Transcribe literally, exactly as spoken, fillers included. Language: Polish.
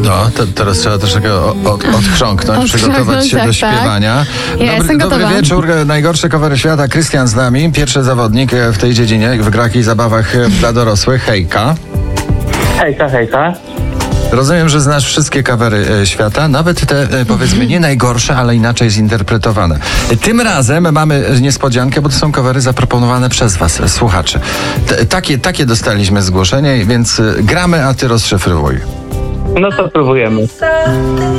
No, to, teraz trzeba troszkę od, odchrząknąć, przygotować się tak, do śpiewania. Tak. Ja Dobry, dobry wieczór, najgorsze covery świata. Krystian z nami, pierwszy zawodnik w tej dziedzinie, w grach i zabawach dla dorosłych. Hejka. Hejka, hejka. Rozumiem, że znasz wszystkie covery świata, nawet te, powiedzmy, nie najgorsze, ale inaczej zinterpretowane. Tym razem mamy niespodziankę, bo to są covery zaproponowane przez was, słuchacze. T- takie, takie dostaliśmy zgłoszenie, więc gramy, a ty rozszyfrowuj. No to próbujemy.